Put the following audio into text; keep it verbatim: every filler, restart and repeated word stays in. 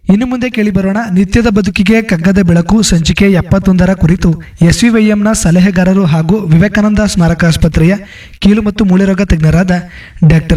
ಇನ್ನು ಮುಂದೆ ಕೇಳಿ ಬರೋಣ ನಿತ್ಯದ ಬದುಕಿಗೆ ಕಗ್ಗದ ಬೆಳಕು ಸಂಚಿಕೆ ಎಪ್ಪತ್ತೊಂದರ ಕುರಿತು ಎಸ್ವಿವೈಎಂನ ಸಲಹೆಗಾರರು ಹಾಗೂ ವಿವೇಕಾನಂದ ಸ್ಮಾರಕ ಆಸ್ಪತ್ರೆಯ ಕೀಲು ಮತ್ತು ಮೂಳೆ ರೋಗ ತಜ್ಞರಾದ ಡಾಕ್ಟರ್